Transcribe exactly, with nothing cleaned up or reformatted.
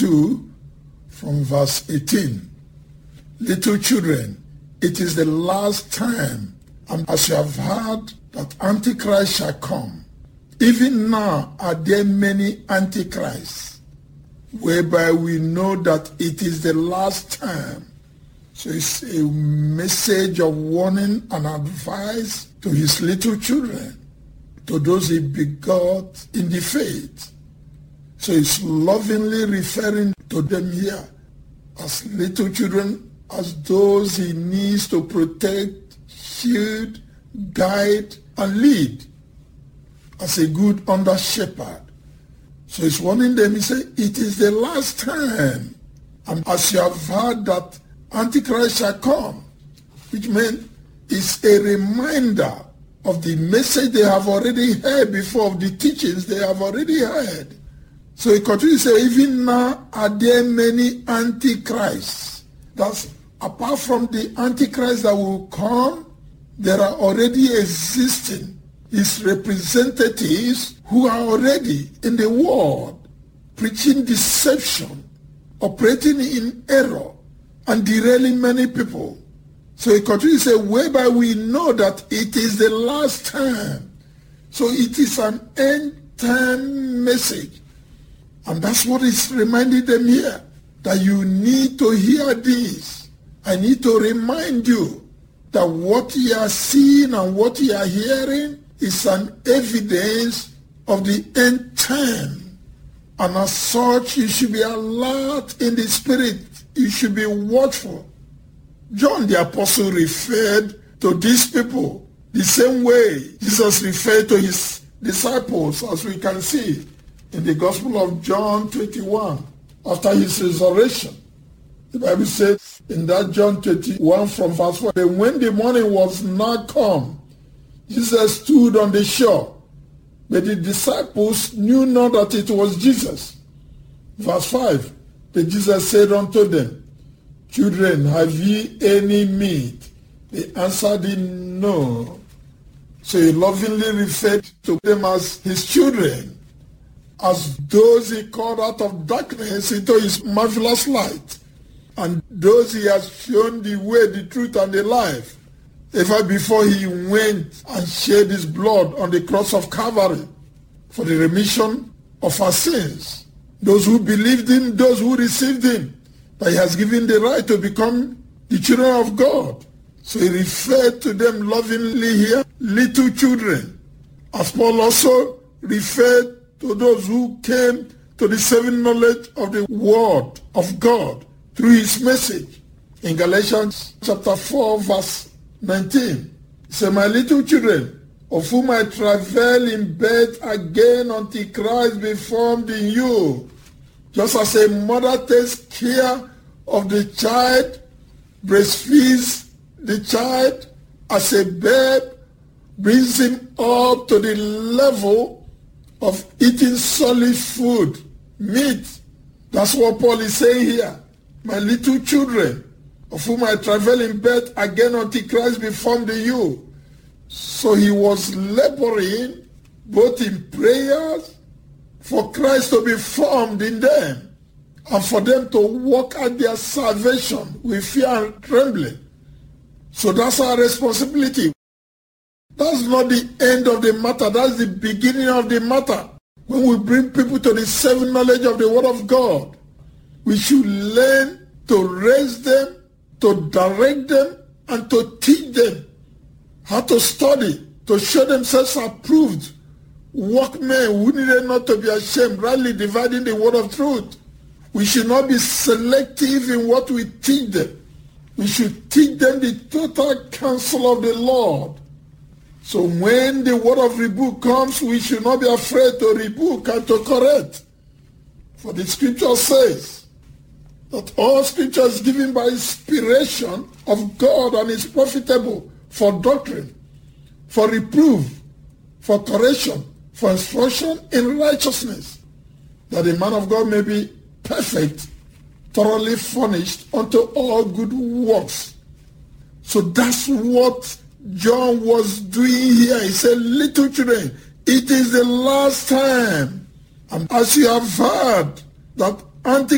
two from verse eighteen. Little children, it is the last time, and as you have heard that Antichrist shall come, even now are there many Antichrists, whereby we know that it is the last time. So it's a message of warning and advice to his little children, to those he begot in the faith. So he's lovingly referring to them here as little children, as those he needs to protect, shield, guide, and lead as a good under shepherd. So he's warning them. He said, it is the last time. And as you have heard that Antichrist shall come, which means it's a reminder of the message they have already heard before, of the teachings they have already heard. So he continues to say, even now are there many Antichrists. That's apart from the Antichrist that will come, there are already existing his representatives who are already in the world, preaching deception, operating in error, and derailing many people. So he continues to say, whereby we know that it is the last time. So it is an end time message. And that's what is reminding them here, that you need to hear this. I need to remind you that what you are seeing and what you are hearing is an evidence of the end time. And as such, you should be alert in the spirit. You should be watchful. John the Apostle referred to these people the same way Jesus referred to his disciples, as we can see in the Gospel of John twenty-one, after his resurrection. The Bible says in that John twenty-one from verse four, and when the morning was now come, Jesus stood on the shore, but the disciples knew not that it was Jesus. Verse five, then Jesus said unto them, children, have ye any meat? They answered him, no. So he lovingly referred to them as his children, as those he called out of darkness into his marvelous light, and those he has shown the way, the truth, and the life, ever before he went and shed his blood on the cross of Calvary for the remission of our sins. Those who believed him, those who received him, that he has given the right to become the children of God. So he referred to them lovingly here, little children, as Paul also referred to those who came to the saving knowledge of the word of God through his message. In Galatians chapter four, verse nineteen, he said, my little children, of whom I travail in bed again until Christ be formed in you. Just as a mother takes care of the child, breastfeeds the child as a babe, brings him up to the level of eating solid food, meat. That's what Paul is saying here. My little children, of whom I travail in bed again until Christ be formed in you. So he was laboring both in prayers for Christ to be formed in them, and for them to work out their salvation with fear and trembling. So that's our responsibility. That's not the end of the matter. That's the beginning of the matter. When we bring people to the saving knowledge of the Word of God, we should learn to raise them, to direct them, and to teach them how to study, to show themselves approved workmen who needed not to be ashamed, rightly dividing the word of truth. We should not be selective in what we teach them. We should teach them the total counsel of the Lord. So when the word of rebuke comes, we should not be afraid to rebuke and to correct. For the scripture says that all scripture is given by inspiration of God and is profitable for doctrine, for reproof, for correction, for instruction in righteousness, that the man of God may be perfect, thoroughly furnished unto all good works. So that's what John was doing here. He said, little children, it is the last time. And as you have heard that Antichrist